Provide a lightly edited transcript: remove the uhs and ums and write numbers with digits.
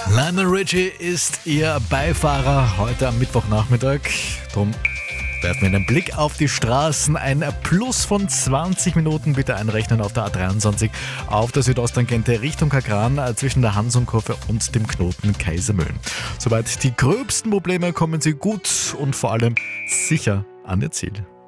Lionel Richie ist Ihr Beifahrer heute am Mittwochnachmittag. Drum werfen wir einen Blick auf die Straßen. Ein Plus von 20 Minuten bitte einrechnen auf der A23 auf der Südosttangente Richtung Kagran zwischen der Hansonkurve und dem Knoten Kaisermühlen. Soweit die gröbsten Probleme, kommen Sie gut und vor allem sicher an Ihr Ziel.